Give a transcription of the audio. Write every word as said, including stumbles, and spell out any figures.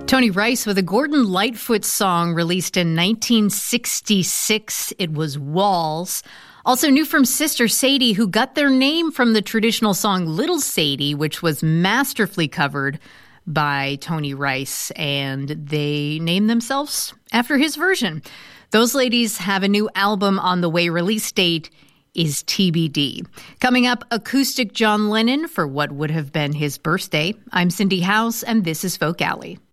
Tony Rice with a Gordon Lightfoot song released in nineteen sixty-six. It was Walls. Also new from Sister Sadie, who got their name from the traditional song Little Sadie, which was masterfully covered by Tony Rice, and they named themselves after his version. Those ladies have a new album on the way. Release date is T B D. Coming up, acoustic John Lennon for what would have been his birthday. I'm Cindy House, and this is Folk Alley.